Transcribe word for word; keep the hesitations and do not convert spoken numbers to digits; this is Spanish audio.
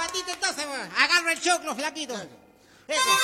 patita entonces, weón. Agarra el choclo, flaquito. Eso.